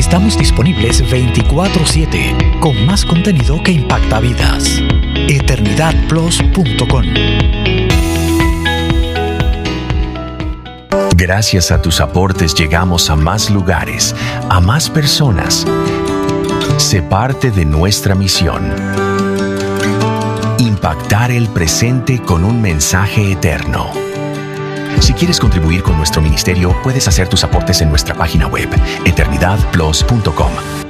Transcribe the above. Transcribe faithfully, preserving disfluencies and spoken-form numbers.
Estamos disponibles veinticuatro siete con más contenido que impacta vidas. eternidad plus punto com. Gracias a tus aportes llegamos a más lugares, a más personas. Sé parte de nuestra misión. Impactar el presente con un mensaje eterno. Si quieres contribuir con nuestro ministerio, puedes hacer tus aportes en nuestra página web, eternidad plus punto com.